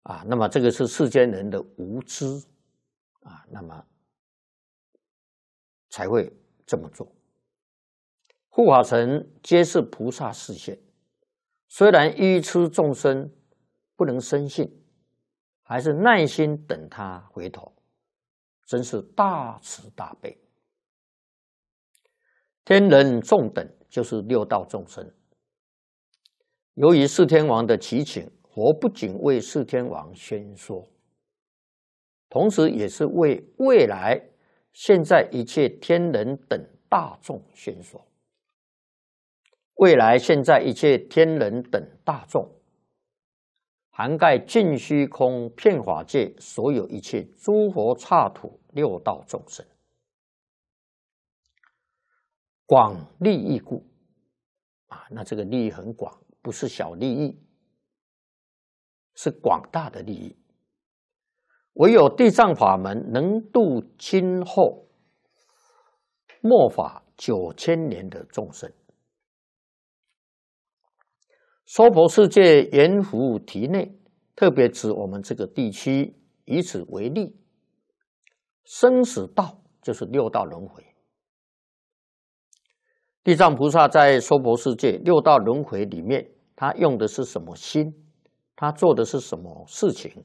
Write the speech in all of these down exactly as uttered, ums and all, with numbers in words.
啊，那么这个是世间人的无知啊，那么才会这么做。护法神皆是菩萨示现，虽然愚痴众生不能深信，还是耐心等他回头，真是大慈大悲。天人众等就是六道众生，由于四天王的祈请，佛不仅为四天王宣说，同时也是为未来现在一切天人等大众宣说。未来现在一切天人等大众，涵盖尽虚空遍法界所有一切诸佛刹土六道众生，广利益故啊，那这个利益很广，不是小利益，是广大的利益。唯有地藏法门能度今后末法九千年的众生。娑婆世界阎浮提内，特别指我们这个地区，以此为例，生死道就是六道轮回。地藏菩萨在娑婆世界六道轮回里面，他用的是什么心？他做的是什么事情？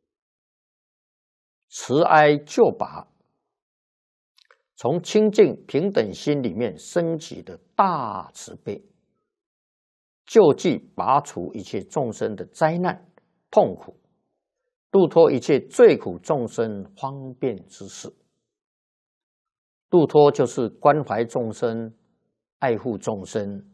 慈哀救拔，从清净平等心里面升起的大慈悲，救济拔除一切众生的灾难痛苦，度脱一切罪苦众生方便之事。度脱就是关怀众生，爱护众生，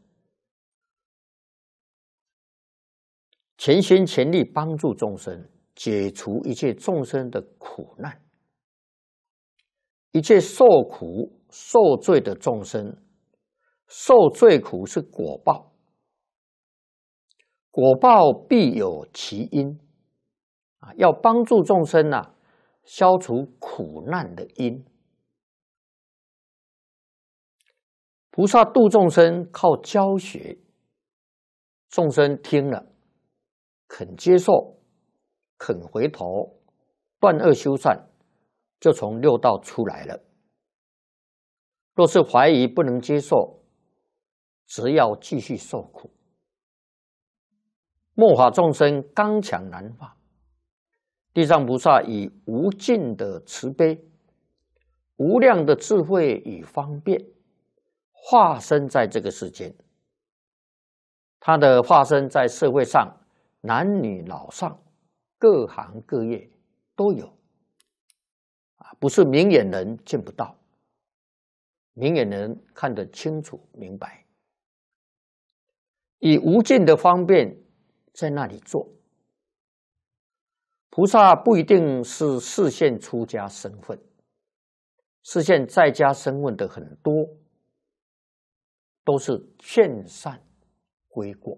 全心全力帮助众生，解除一切众生的苦难。一切受苦受罪的众生，受罪苦是果报，果报必有其因啊，要帮助众生啊，消除苦难的因。菩萨度众生靠教学，众生听了肯接受，肯回头，断恶修善，就从六道出来了。若是怀疑不能接受，只要继续受苦。末法众生刚强难化，地藏菩萨以无尽的慈悲、无量的智慧与方便，化身在这个世间。他的化身在社会上，男女老少、各行各业都有，啊，不是明眼人见不到，明眼人看得清楚明白，以无尽的方便在那里做。菩萨不一定是示现出家身份，示现在家身份的很多，都是劝善归过。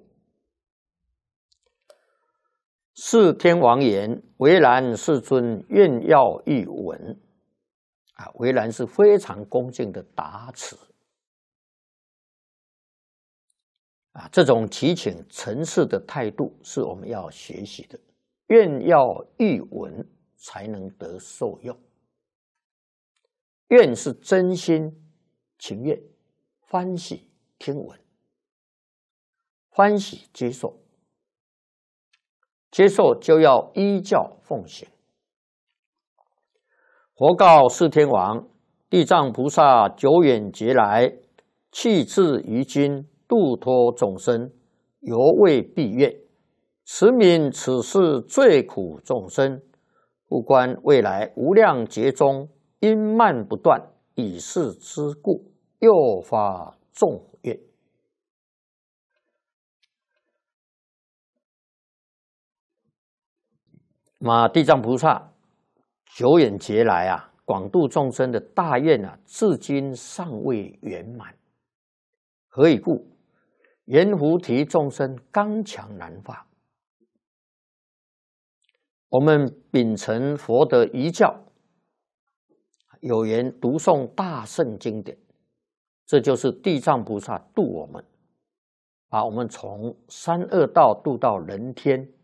四天王言：唯然世尊愿要欲闻。啊，唯然是非常恭敬的答词。啊，这种祈请诚实的态度是我们要学习的。愿要欲闻，才能得受用。愿是真心情愿，欢喜听闻，欢喜接受，接受就要依教奉行。佛告四天王：地藏菩萨久远劫来，弃智于今，度脱众生，犹未毕愿。慈悯此世最苦众生，复观未来无量劫中，因慢不断，以是之故，又发众愿。那地藏菩萨久远劫来啊，广度众生的大愿啊，至今尚未圆满。何以故？阎浮提众生刚强难化。我们秉承佛的遗教，有缘读诵大圣经典，这就是地藏菩萨度我们，把我们从三恶道度到人天。